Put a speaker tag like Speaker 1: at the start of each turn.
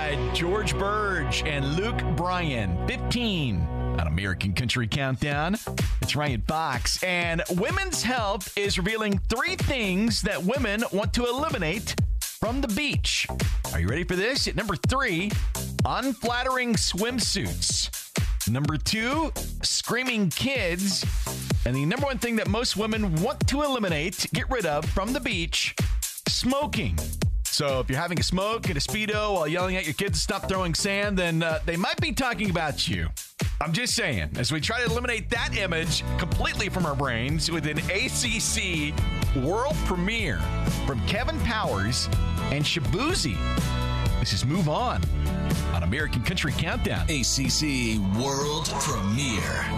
Speaker 1: alongside George Burge and Luke Bryan. 15 on American Country Countdown. It's Ryan Fox. And Women's Health is revealing 3 things that women want to eliminate from the beach. Are you ready for this? At number 3, unflattering swimsuits. Number 2, screaming kids. And the number 1 thing that most women want to eliminate, get rid of from the beach, smoking. So if you're having a smoke and a Speedo while yelling at your kids to stop throwing sand, then they might be talking about you. I'm just saying, as we try to eliminate that image completely from our brains with an ACC world premiere from Kevin Powers and Shabuzi. This is Move On American Country Countdown.
Speaker 2: ACC world premiere.